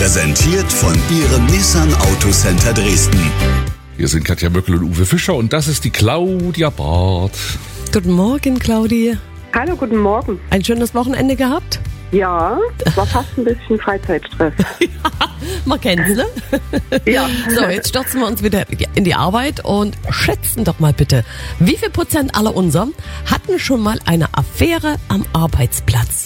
Präsentiert von Ihrem Nissan Autocenter Dresden. Hier sind Katja Möckel und Uwe Fischer und das ist die Claudia Barth. Guten Morgen, Claudia. Hallo, guten Morgen. Ein schönes Wochenende gehabt? Ja, war fast ein bisschen Freizeitstress. Man kennt's, ne? Ja. So, jetzt stürzen wir uns wieder in die Arbeit und schätzen doch mal bitte, wie viel Prozent aller unser hatten schon mal eine Affäre am Arbeitsplatz?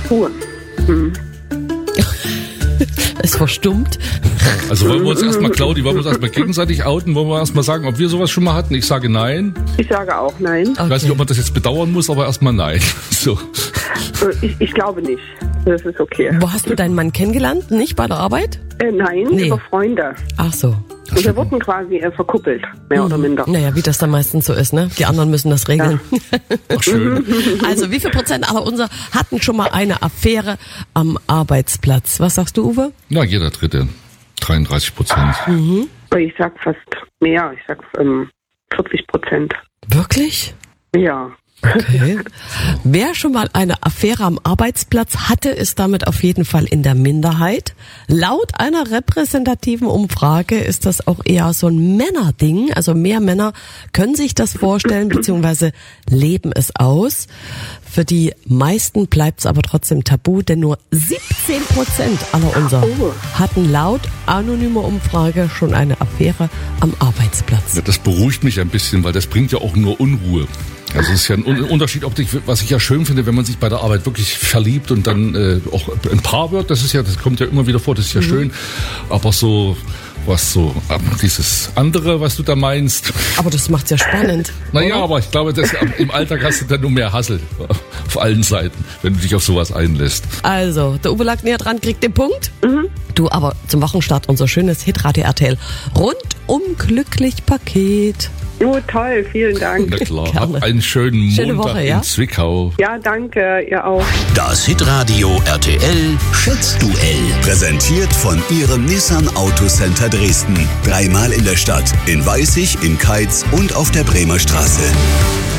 Es verstummt. Also wollen wir uns erstmal, Claudia, gegenseitig outen? Wollen wir erstmal sagen, ob wir sowas schon mal hatten? Ich sage nein. Ich sage auch nein. Ich weiß nicht, ob man das jetzt bedauern muss, aber erstmal nein. So. Ich glaube nicht. Das ist okay. Wo hast du deinen Mann kennengelernt? Nicht bei der Arbeit? Nein, Nee. über Freunde. Ach so. Und wir wurden quasi verkuppelt, mehr oder minder. Naja, wie das dann meistens so ist, ne? Die anderen müssen das regeln. Ach, schön. Also, wie viel Prozent aller unser hatten schon mal eine Affäre am Arbeitsplatz? Was sagst du, Uwe? Na, jeder Dritte. 33%. Ich sag fast mehr. Ich sag 40%. Wirklich? Ja. Okay. Wer schon mal eine Affäre am Arbeitsplatz hatte, ist damit auf jeden Fall in der Minderheit. Laut einer repräsentativen Umfrage ist das auch eher so ein Männerding. Also mehr Männer können sich das vorstellen bzw. leben es aus. Für die meisten bleibt es aber trotzdem tabu, denn nur 17% aller unserer hatten laut anonymer Umfrage schon eine Affäre am Arbeitsplatz. Ja, das beruhigt mich ein bisschen, weil das bringt ja auch nur Unruhe. Also es ist ja ein Unterschied, was ich ja schön finde, wenn man sich bei der Arbeit wirklich verliebt und dann auch ein Paar wird, das kommt ja immer wieder vor, das ist ja schön, aber dieses andere, was du da meinst. Aber das macht's ja spannend. Naja, oder? aber ich glaube, im Alltag hast du dann nur mehr Hassel auf allen Seiten, wenn du dich auf sowas einlässt. Also, der Uwe lag näher dran, kriegt den Punkt. Du aber zum Wochenstart unser schönes Hitradio RTL rundum glücklich Paket. Oh, toll, vielen Dank. Na klar, Gerne. hab einen schönen Schöne Montag Woche, ja? in Zwickau. Ja, danke, ihr auch. Das Hitradio RTL Schätzduell. Präsentiert von Ihrem Nissan Autocenter Dresden. 3-mal in der Stadt, in Weißig, in Keitz und auf der Bremer Straße.